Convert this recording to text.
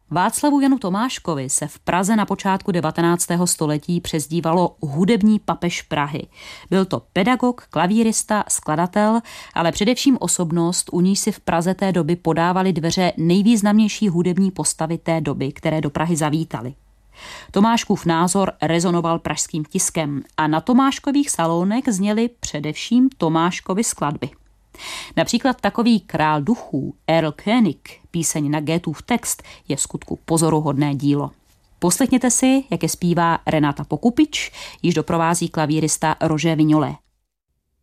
Václavu Janu Tomáškovi se v Praze na počátku 19. století přezdívalo hudební papež Prahy. Byl to pedagog, klavírista, skladatel, ale především osobnost, u níž si v Praze té doby podávaly dveře nejvýznamnější hudební postavy té doby, které do Prahy zavítaly. Tomáškův názor rezonoval pražským tiskem a na Tomáškových salonech zněly především Tomáškovy skladby. Například takový Král duchů, Erl König, píseň na Goethův text, je v skutku pozoruhodné dílo. Poslechněte si, jak je zpívá Renata Pokupič, již doprovází klavírista Roger Vignolet.